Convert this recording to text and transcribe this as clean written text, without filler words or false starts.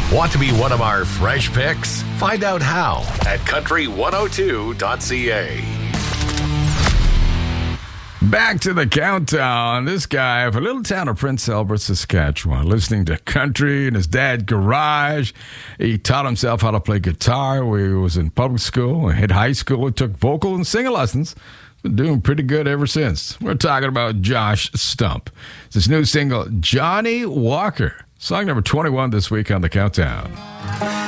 Want to be one of our fresh picks? Find out how at country102.ca. Back to the countdown. This guy from a little town of Prince Albert, Saskatchewan, listening to country in his dad's garage. He taught himself how to play guitar when he was in public school and hit high school. He took vocal and singing lessons. Been doing pretty good ever since. We're talking about Josh Stump. It's his new single, Johnny Walker. Song number 21 this week on the countdown.